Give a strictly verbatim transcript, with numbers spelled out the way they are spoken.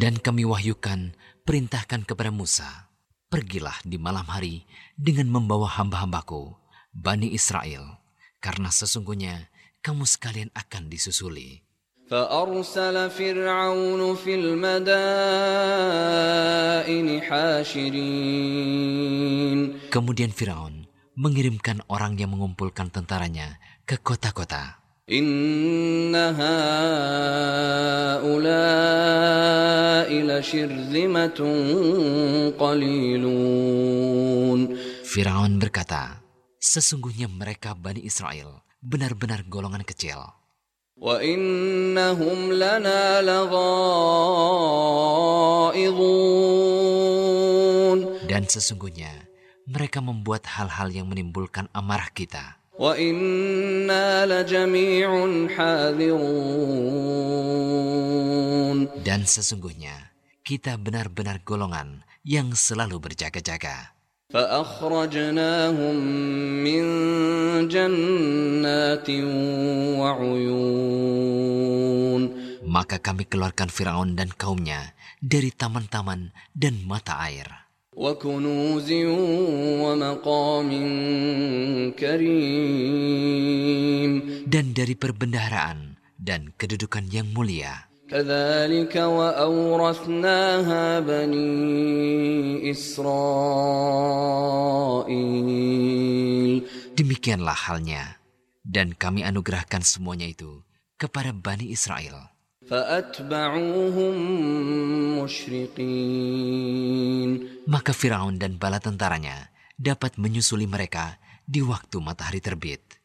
Dan kami wahyukan, perintahkan kepada Musa, pergilah di malam hari dengan membawa hamba-hambaku, Bani Israel, karena sesungguhnya kamu sekalian akan disusuli. فأرسل فرعون في المدائن حاشرين. Kemudian Firaun mengirimkan orang yang mengumpulkan tentaranya ke kota-kota. إن هؤلاء لشرذمة قليلون. Firaun berkata, sesungguhnya mereka Bani Israel benar-benar golongan kecil. وَإِنَّهُمْ لَنَا لَغَائِظُونَ. Dan sesungguhnya mereka membuat hal-hal yang menimbulkan amarah kita. وَإِنَّا لَجَمِيعٌ حَاذِرُونَ. Dan sesungguhnya kita benar-benar golongan yang selalu berjaga-jaga. فَأَخْرَجْنَاهُمْ مِنْ جَنَّاتٍ وَعُيُونٍ. Maka kami keluarkan Firaun dan kaumnya dari taman-taman dan mata air. وَكُنُوزٍ وَمَقَامٍ كَرِيمٍ. Dan dari perbendaharaan dan kedudukan yang mulia. كَذَلِكَ وَأَوْرَثْنَاهَا بَنِي إِسْرَائِيلَ. Demikianlah halnya, dan kami anugerahkan semuanya itu kepada Bani Israel. فَأَتْبَعُوهُمْ مُشْرِقِينَ. Maka Firaun dan bala tentaranya dapat menyusuli mereka di waktu matahari terbit.